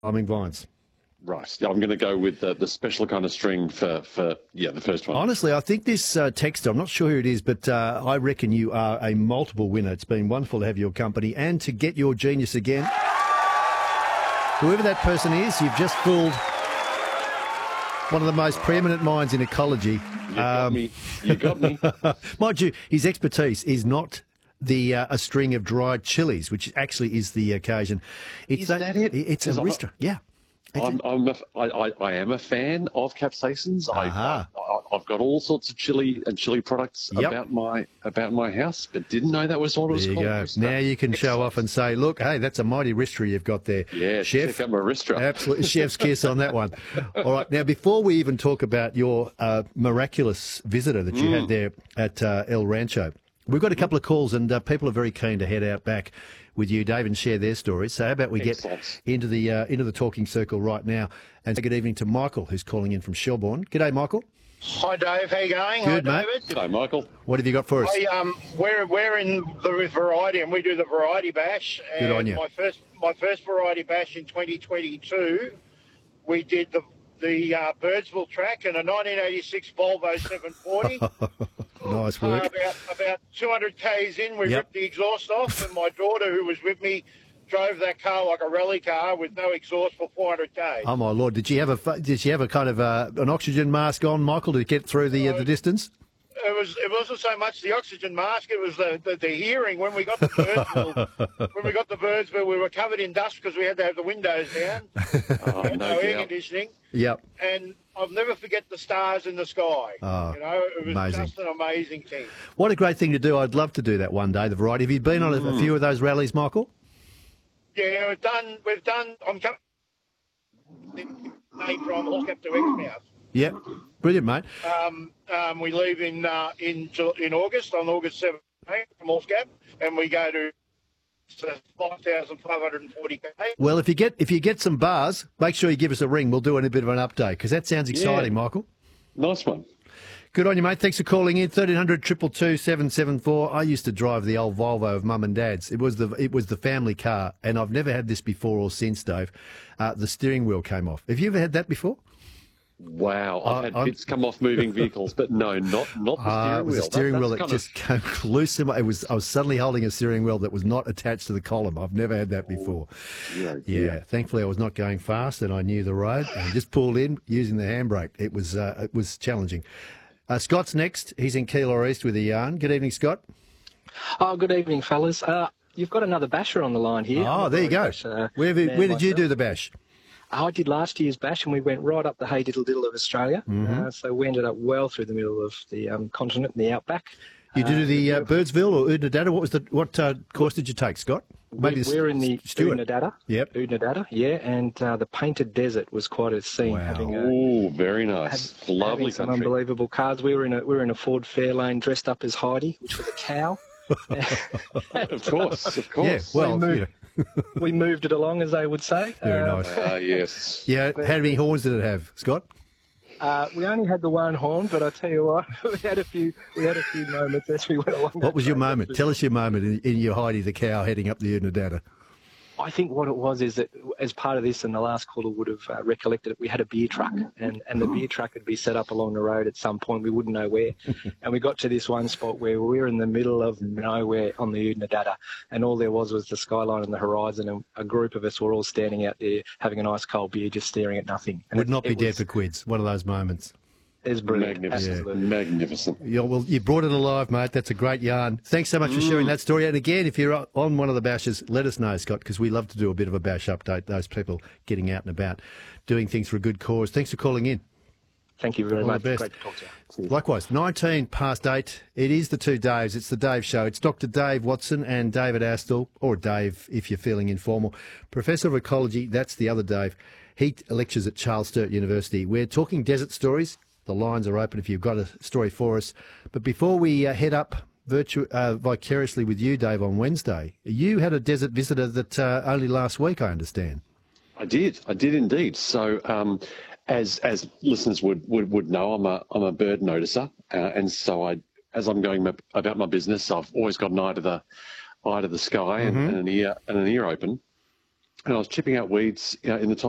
climbing vines. Right. Yeah, I'm going to go with the special kind of string for the first one. Honestly, I think this texter, I'm not sure who it is, but I reckon you are a multiple winner. It's been wonderful to have your company and to get your genius again. Whoever that person is, you've just fooled one of the most preeminent minds in ecology. You got me. You got me. Mind you, his expertise is not a string of dried chilies, which actually is the occasion. Is that it? It's a wrister, yeah. I am a fan of capsaicins. I've got all sorts of chili and chili products about my house, but didn't know that was what it was called. There you go. Now you can show off and say, look, hey, that's a mighty wristra you've got there. Yeah, chef. Check out my wristra. Absolutely, chef's kiss on that one. All right, now before we even talk about your miraculous visitor that you had there at El Rancho, we've got a couple of calls and people are very keen to head out back with you, Dave, and share their stories. So how about we get into the talking circle right now and say good evening to Michael, who's calling in from Shelbourne. G'day, Michael. Hi, Dave. How you going? Good, Hi, mate. David. G'day, Michael. What have you got for us? We're in the variety, and we do the variety bash. And Good on you. My first variety bash in 2022, we did the Birdsville track in a 1986 Volvo 740. Nice work. About 200 k's in, we ripped the exhaust off, and my daughter, who was with me, drove that car like a rally car with no exhaust for 400 k's. Oh my Lord! Did she have a kind of an oxygen mask on, Michael, to get through the distance? It wasn't so much the oxygen mask; it was the hearing. When we got to Birdsville, we were covered in dust because we had to have the windows down, no air conditioning. Yep. And I'll never forget the stars in the sky. Oh, it was amazing. just an amazing thing. What a great thing to do! I'd love to do that one day. The variety. Have you been on a few of those rallies, Michael? Yeah, we've done. I'm coming from Hawkap to Exmouth. Yep. Brilliant, mate. We leave in August, on August 17th from Hawkap, and we go to 5,540 k. Well, if you get some bars, make sure you give us a ring. We'll do a bit of an update because that sounds exciting, Michael. Nice one. Good on you, mate. Thanks for calling in. 1300 222 774. I used to drive the old Volvo of Mum and Dad's. It was the family car, and I've never had this before or since, Dave. The steering wheel came off. Have you ever had that before? Wow, I've had bits come off moving vehicles, but no, not the steering wheel. It was a steering wheel that just came loose. I was suddenly holding a steering wheel that was not attached to the column. I've never had that before. Yeah. Thankfully, I was not going fast, and I knew the road, and just pulled in using the handbrake. It was challenging. Scott's next. He's in Keilor East with a yarn. Good evening, Scott. Oh, good evening, fellas. You've got another basher on the line here. Oh, there you go. Where did you do the bash? I did last year's bash, and we went right up the hey diddle diddle of Australia. So we ended up well through the middle of the continent and the outback. You did the Birdsville or Oodnadatta? What course did you take, Scott? Maybe we're in the Oodnadatta. Yep. Oodnadatta, yeah, and the Painted Desert was quite a scene. Wow. Very nice. Lovely some country. Unbelievable cars. We were in a Ford Fairlane dressed up as Heidi, which was a cow. Of course. Yeah, well, we moved it along, as they would say. Very nice. Yes. Yeah. How many horns did it have, Scott? We only had the one horn, but I tell you what, we had a few moments as we went along. What was your moment? Tell us your moment in your Heidi the cow heading up the Oodnadatta. I think what it was is that as part of this, and the last caller would have recollected it, we had a beer truck, and the beer truck would be set up along the road at some point. We wouldn't know where. And we got to this one spot where we were in the middle of nowhere on the Oodnadatta, and all there was the skyline and the horizon, and a group of us were all standing out there having a nice cold beer, just staring at nothing. And Would not be dead for quids. One of those moments. It's brilliant. Magnificent. Yeah, well, you brought it alive, mate. That's a great yarn. Thanks so much for sharing that story. And again, if you're on one of the bashes, let us know, Scott, because we love to do a bit of a bash update, those people getting out and about, doing things for a good cause. Thanks for calling in. Thank you very much. Great to talk to you. Likewise, 19 past 8. It is the two Daves. It's the Dave Show. It's Dr. Dave Watson and David Astle, or Dave if you're feeling informal. Professor of Ecology, that's the other Dave. He lectures at Charles Sturt University. We're talking desert stories. The lines are open if you've got a story for us. But before we head up vicariously with you, Dave, on Wednesday, you had a desert visitor that only last week, I understand. I did indeed. So, as listeners would know, I'm a bird noticer, and so as I'm going about my business, I've always got an eye to the sky and an ear open. And I was chipping out weeds in the top